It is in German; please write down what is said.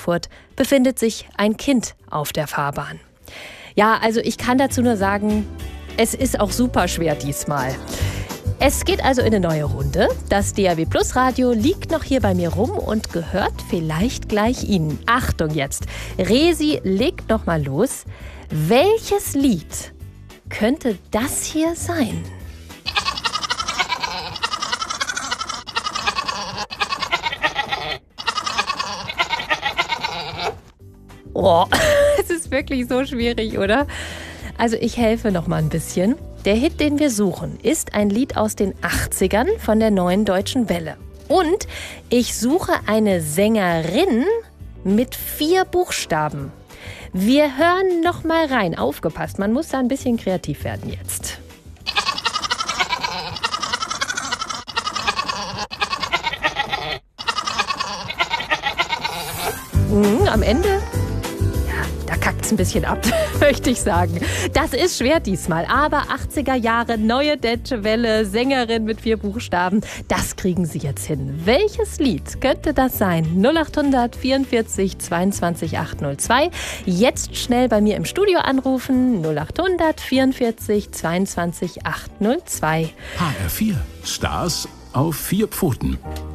Frankfurt befindet sich ein Kind auf der Fahrbahn. Ja, also ich kann dazu nur sagen, es ist auch super schwer diesmal. Es geht also in eine neue Runde. Das DAB Plus Radio liegt noch hier bei mir rum und gehört vielleicht gleich Ihnen. Achtung jetzt, Resi legt noch mal los. Welches Lied könnte das hier sein? Oh, es ist wirklich so schwierig, oder? Also ich helfe noch mal ein bisschen. Der Hit, den wir suchen, ist ein Lied aus den 80ern von der Neuen Deutschen Welle. Und ich suche eine Sängerin mit 4 Buchstaben. Wir hören noch mal rein. Aufgepasst, man muss da ein bisschen kreativ werden jetzt. Am Ende... Da kackt's ein bisschen ab, möchte ich sagen. Das ist schwer diesmal, aber 80er Jahre, Neue Deutsche Welle, Sängerin mit 4 Buchstaben, das kriegen Sie jetzt hin. Welches Lied könnte das sein? 0800 44 22 802. Jetzt schnell bei mir im Studio anrufen. 0800 44 22 802. HR4. Stars auf 4 Pfoten.